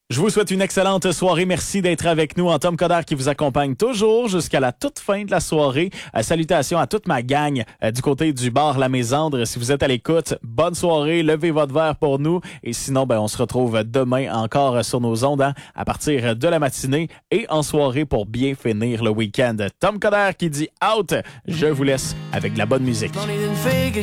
Je vous souhaite une excellente soirée. Merci d'être avec nous. Tom Coderre qui vous accompagne toujours jusqu'à la toute fin de la soirée. Salutations à toute ma gang du côté du bar La Mésandre. Si vous êtes à l'écoute, bonne soirée. Levez votre verre pour nous. Et sinon, on se retrouve demain encore sur nos ondes à partir de la matinée et en soirée pour bien finir le week-end. Tom Coderre qui dit out. Je vous laisse avec de la bonne musique.